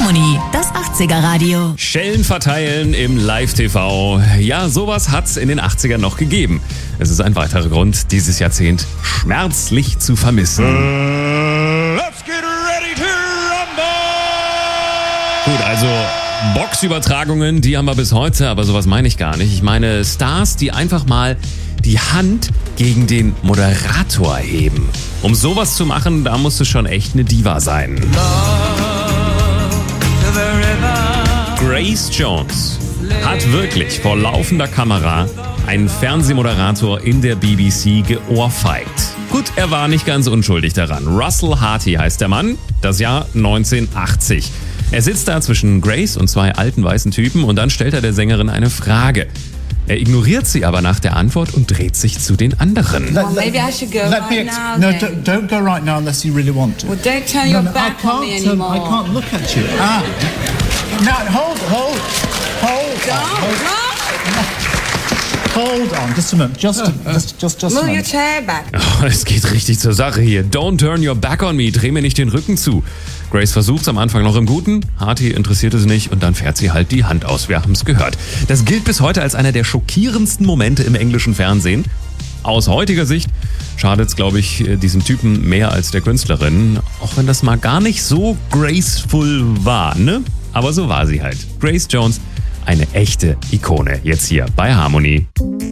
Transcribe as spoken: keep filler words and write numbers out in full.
Harmony, das achtziger Radio. Schellen verteilen im Live-T V. Ja, sowas hat's in den achtzigern noch gegeben. Es ist ein weiterer Grund, dieses Jahrzehnt schmerzlich zu vermissen. Uh, let's get ready to rumble! Gut, also Boxübertragungen, die haben wir bis heute, aber sowas meine ich gar nicht. Ich meine Stars, die einfach mal die Hand gegen den Moderator heben. Um sowas zu machen, da musst du schon echt eine Diva sein. Grace Jones hat wirklich vor laufender Kamera einen Fernsehmoderator in der B B C geohrfeigt. Gut, er war nicht ganz unschuldig daran. Russell Harty heißt der Mann, das Jahr neunzehnhundertachtzig. Er sitzt da zwischen Grace und zwei alten weißen Typen und dann stellt er der Sängerin eine Frage. Er ignoriert sie aber nach der Antwort und dreht sich zu den anderen. Well, maybe I should go Let right me ex- now. no, then. don't, don't go right now unless you really want to. Well, don't turn No, your no, back I on me can't, um, anymore. I can't look at you. Ah. Now, hold, hold, hold Don't. on. Hold on, just a moment. Just, just, just, just a Move your moment. chair back. Oh, es geht richtig zur Sache hier. Don't turn your back on me. Dreh mir nicht den Rücken zu. Grace versucht's am Anfang noch im Guten. Harty interessiert es nicht und dann fährt sie halt die Hand aus. Wir haben's gehört. Das gilt bis heute als einer der schockierendsten Momente im englischen Fernsehen. Aus heutiger Sicht schadet's, glaube ich, diesem Typen mehr als der Künstlerin. Auch wenn das mal gar nicht so graceful war, ne? Aber so war sie halt. Grace Jones, eine echte Ikone. Jetzt hier bei Harmony.